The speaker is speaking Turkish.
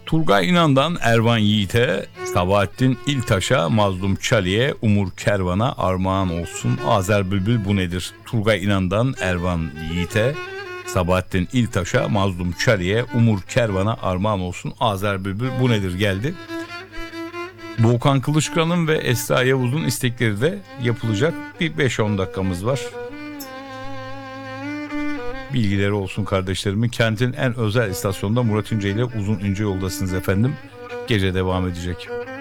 Turgay İnan'dan Ervan Yiğit'e, Sabahattin İltaş'a, Mazlum Çali'ye, Umur Kervan'a armağan olsun. Azer Bülbül bu nedir? Turgay İnan'dan Ervan Yiğit'e, Sabahattin İltaş'a, Mazlum Çali'ye, Umur Kervan'a armağan olsun. Azer Bülbül bu nedir geldi. Doğukan Kılıçkıran'ın ve Esra Yavuz'un istekleri de yapılacak. Bir 5-10 dakikamız var. Bilgileri olsun kardeşlerimin. Kentin en özel istasyonunda Murat İnce ile Uzun İnce yoldasınız efendim. Gece devam edecek.